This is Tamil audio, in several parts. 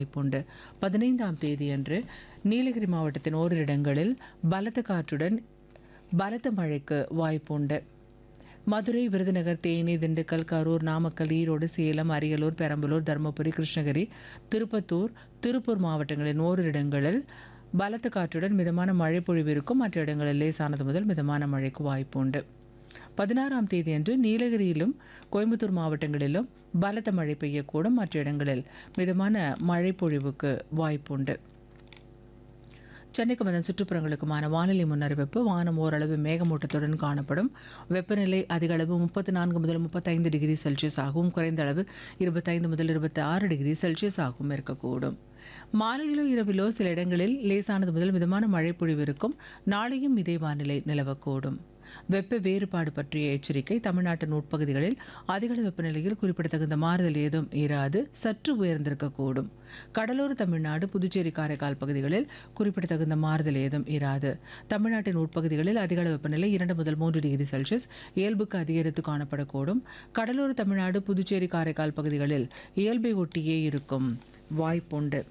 வாய்ப்புண்டு. 15ஆம் தேதியன்று நீலகிரி மாவட்டத்தின் ஓரிரு இடங்களில் பலத்த காற்றுடன் பலத்த மழைக்கு வாய்ப்புண்டு. மதுரை, விருதுநகர், தேனி, திண்டுக்கல், கரூர், நாமக்கல், ஈரோடு, சேலம், அரியலூர், பெரம்பலூர், தருமபுரி, கிருஷ்ணகிரி, திருப்பத்தூர், திருப்பூர் மாவட்டங்களின் ஓரிரு இடங்களில் பலத்த காற்றுடன் மிதமான மழை பொழிவு இருக்கும். மற்ற இடங்களில் லேசானது முதல் மிதமான மழைக்கு வாய்ப்புண்டு. 16ஆம் தேதியன்று நீலகிரியிலும் கோயம்புத்தூர் மாவட்டங்களிலும் பலத்த மழை பெய்யக்கூடும். மற்ற இடங்களில் மிதமான மழை பொழிவுக்கு வாய்ப்புண்டு. சென்னைக்கு அதன் சுற்றுப்புறங்களுக்குமான வானிலை முன்னறிவிப்பு. வானம் ஓரளவு மேகமூட்டத்துடன் காணப்படும். வெப்பநிலை அதிக அளவு 34 முதல் 35 டிகிரி செல்சியஸ் ஆகவும், குறைந்த அளவு 25 முதல் 26 டிகிரி செல்சியஸ் ஆகவும் இருக்கக்கூடும். மாலையிலோ இரவிலோ சில இடங்களில் லேசானது முதல் மிதமான மழை பொழிவு இருக்கும். நாளையும் இதே வானிலை நிலவக்கூடும். வெப்ப வேறுபாடு பற்றிய எச்சரிக்கை. தமிழ்நாட்டின் உட்பகுதிகளில் அதிகளவு வெப்பநிலையில் குறிப்பிடத்தகுந்த மாறுதல் ஏதும் இராது, சற்று உயர்ந்திருக்கக்கூடும். கடலோர தமிழ்நாடு, புதுச்சேரி, காரைக்கால் பகுதிகளில் குறிப்பிடத்தகுந்த மாறுதல் ஏதும் இராது. தமிழ்நாட்டின் உட்பகுதிகளில் அதிகளவு வெப்பநிலை 2 முதல் 3 டிகிரி செல்சியஸ் இயல்புக்கு அதிகரித்து காணப்படக்கூடும். கடலோர தமிழ்நாடு, புதுச்சேரி, காரைக்கால் பகுதிகளில் இயல்பை ஒட்டியே இருக்கும் வாய்ப்புண்டு.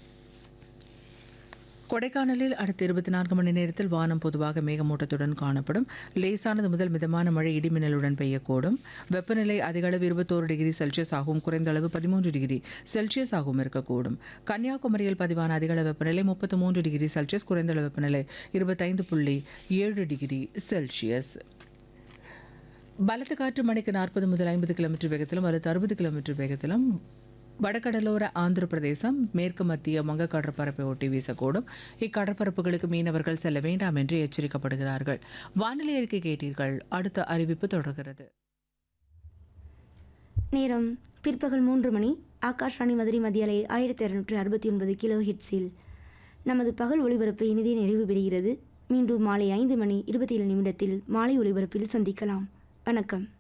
கொடைக்கானலில் அடுத்த 24 மணி நேரத்தில் வானம் பொதுவாக மேகமூட்டத்துடன் காணப்படும். லேசானது முதல் மிதமான மழை இடிமின்னலுடன் பெய்யக்கூடும். வெப்பநிலை அதிகளவு 21 டிகிரி செல்சியஸ் ஆகவும், குறைந்த அளவு 13 டிகிரி செல்சியஸ் ஆகவும் இருக்கக்கூடும். கன்னியாகுமரியில் பதிவான அதிகளவு வெப்பநிலை 33 டிகிரி செல்சியஸ், குறைந்த அளவு வெப்பநிலை 25.7 டிகிரி செல்சியஸ். பலத்த காற்று மணிக்கு 40 முதல் 50 கிலோமீட்டர் வேகத்திலும் அல்லது 60 கிலோமீட்டர் வேகத்திலும் வடகடலோர ஆந்திர பிரதேசம், மேற்கு மத்திய வங்க கடற்பரப்பை ஒட்டி வீசக்கூடும். இக்கடற்பரப்புகளுக்கு மீனவர்கள் செல்ல வேண்டாம் என்று எச்சரிக்கப்படுகிறார்கள். வானிலை அறிக்கை கேட்டீர்கள். அடுத்த அறிவிப்பு தொடர்கிறது. நேரம் பிற்பகல் 3 மணி. ஆகாஷ்வாணி மதுரை மத்திய அலை 1269 கிலோ ஹிட்ஸில் நமது பகல் ஒளிபரப்பு இனிதே நிறைவு பெறுகிறது. மீண்டும் மாலை 5 மணி 27 நிமிடத்தில் மாலை ஒளிபரப்பில் சந்திக்கலாம். வணக்கம்.